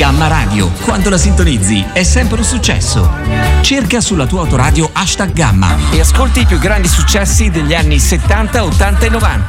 Gamma Radio, quando la sintonizzi è sempre un successo. Cerca sulla tua autoradio #Gamma e ascolti i più grandi successi degli anni 70, 80 e 90.